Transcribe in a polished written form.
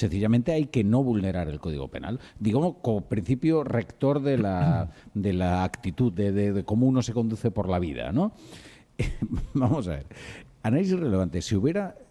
Sencillamente hay que no vulnerar el Código Penal, digamos, como principio rector de la actitud, de cómo uno se conduce por la vida, ¿no? Vamos a ver. Análisis relevante. Si hubiera